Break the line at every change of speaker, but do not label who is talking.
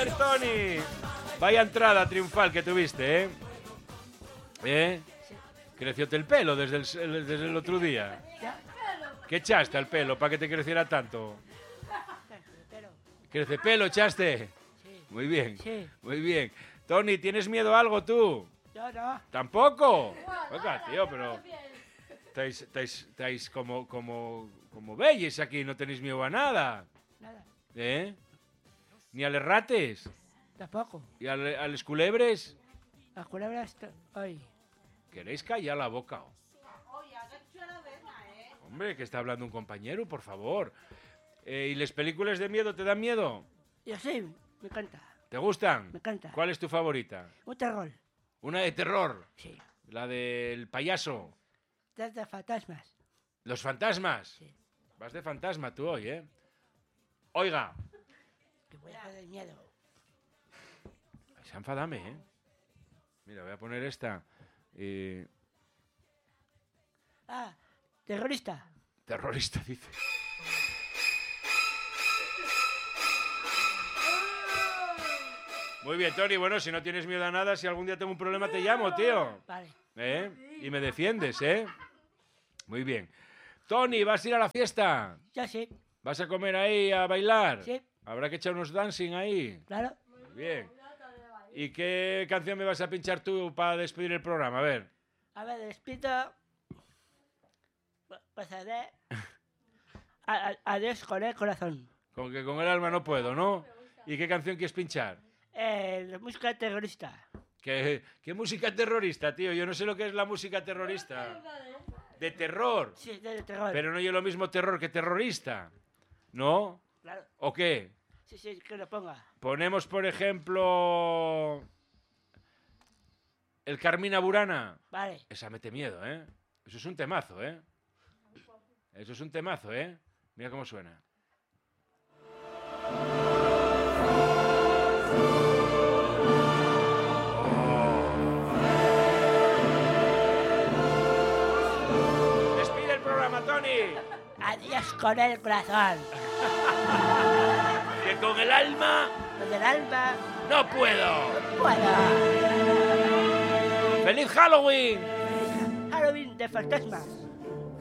Joder, Tony. Vaya entrada triunfal que tuviste, ¿eh? ¿Eh? Crecióte el pelo desde el otro día. ¿Qué echaste al pelo para que te creciera tanto? ¿Crece pelo echaste?
Sí.
Muy bien,
Sí.
muy bien. Tony, ¿tienes miedo a algo tú?
Yo no.
¿Tampoco? Oiga, tío, pero... Estáis como bellis aquí, no tenéis miedo a nada.
Nada.
¿Eh? Ni a los rates.
Tampoco.
¿Y a los culebres?
Las culebras... Ay.
¿Queréis callar la boca? Hombre, que está hablando un compañero, por favor. ¿Y las películas de miedo te dan miedo?
Yo sí, me encanta.
¿Te gustan?
Me encanta.
¿Cuál es tu favorita?
Un terror.
Una de terror.
Sí.
La del payaso.
De fantasmas.
Los fantasmas.
Sí.
Vas de fantasma tú hoy, ¿eh? Oiga.
Que voy a hacer miedo.
Se enfadame, ¿eh? Mira, voy a poner esta.
Ah, terrorista.
Terrorista, dice. Muy bien, Tony. Bueno, si no tienes miedo a nada, si algún día tengo un problema te llamo, tío.
Vale.
¿Eh? Y me defiendes, ¿eh? Muy bien. Tony, ¿vas a ir a la fiesta?
Yo sí.
¿Vas a comer ahí, a bailar?
Sí.
Habrá que echar unos dancing ahí.
Claro.
Muy bien. ¿Y qué canción me vas a pinchar tú para despedir el programa? A ver.
A ver, despido. Pasaré. Adiós con el corazón.
Con que con el alma no puedo, ¿no? ¿Y qué canción quieres pinchar?
La música terrorista.
¿Qué música terrorista, tío? Yo no sé lo que es la música terrorista. De terror.
Sí, de terror.
Pero no yo lo mismo terror que terrorista. ¿No?
Claro.
¿O qué?
Sí, sí, que lo ponga.
Ponemos, por ejemplo... El Carmina Burana.
Vale.
Esa mete miedo, ¿eh? Eso es un temazo, ¿eh? Eso es un temazo, ¿eh? Mira cómo suena. Despide el programa, Tony.
Adiós con el corazón.
Que con el alma
Con el alma.
no puedo.
Puedo.
¡Feliz Halloween!
Halloween de fantasmas.